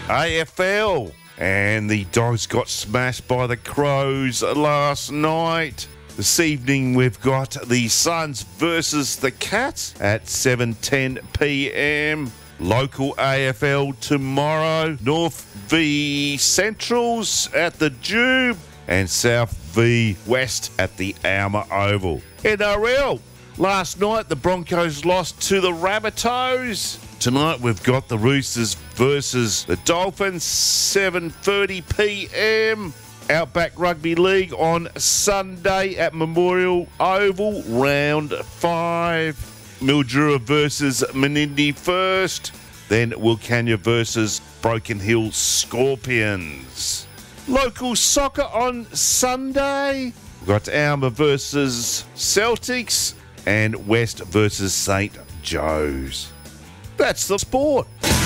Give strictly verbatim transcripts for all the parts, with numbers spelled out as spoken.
A F L. And the Dogs got smashed by the Crows last night. This evening we've got the Suns versus the Cats at seven ten p m. Local A F L tomorrow. North v Centrals at the Jube and South v West at the Alma Oval. N R L. Last night the Broncos lost to the Rabbitohs. Tonight we've got the Roosters versus the Dolphins, seven thirty p m. Outback Rugby League on Sunday at Memorial Oval, round five. Mildura versus Menindee first, then Wilcannia versus Broken Hill Scorpions. Local soccer on Sunday. We've got Alma versus Celtics and West versus Saint Joe's. That's the sport.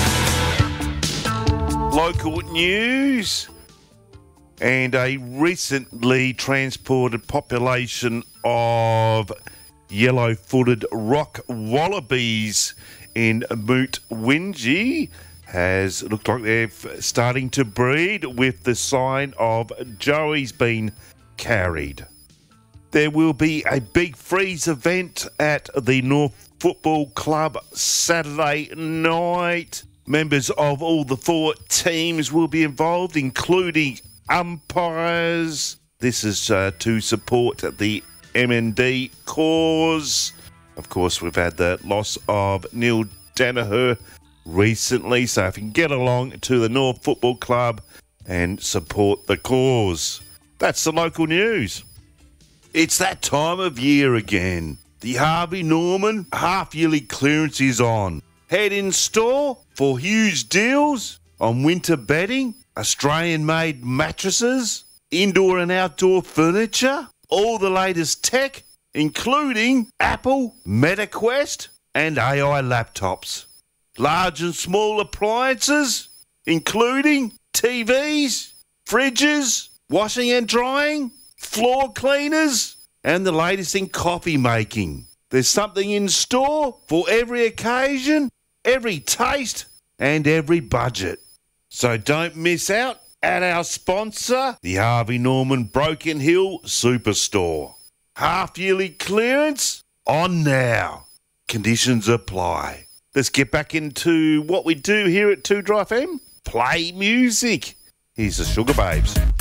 Local news. And a recently transported population of yellow-footed rock wallabies in Moot Wingie has looked like they're starting to breed with the sign of Joey's been carried. There will be a big freeze event at the North Football Club Saturday night. Members of all the four teams will be involved, including umpires. This is uh, to support the M N D cause. Of course, we've had the loss of Neil Danaher recently, so if you can get along to the North Football Club and support the cause. That's the local news. It's that time of year again. The Harvey Norman half-yearly clearance is on. Head in store for huge deals on winter bedding, Australian-made mattresses, indoor and outdoor furniture, all the latest tech, including Apple, MetaQuest, and A I laptops. Large and small appliances, including T Vs, fridges, washing and drying, floor cleaners, and the latest in coffee making. There's something in store for every occasion, every taste, and every budget. So don't miss out at our sponsor, the Harvey Norman Broken Hill Superstore. Half-yearly clearance on now. Conditions apply. Let's get back into what we do here at two Drive F M. Play music. Here's the Sugar Babes.